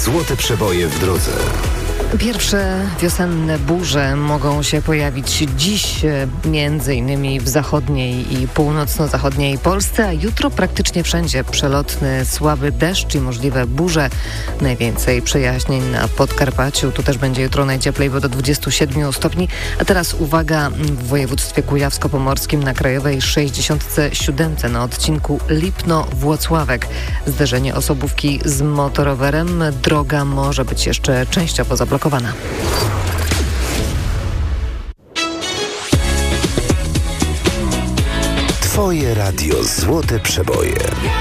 Złote przeboje w drodze. Pierwsze wiosenne burze mogą się pojawić dziś, między innymi w zachodniej i północno-zachodniej Polsce, a jutro praktycznie wszędzie przelotny, słaby deszcz i możliwe burze. Najwięcej przejaśnień na Podkarpaciu. Tu też będzie jutro najcieplej, bo do 27 stopni. A teraz uwaga, w województwie kujawsko-pomorskim na Krajowej 67 na odcinku Lipno-Włocławek. Zderzenie osobówki z motorowerem. Droga może być jeszcze częściowo zablokowana. Twoje radio Złote Przeboje.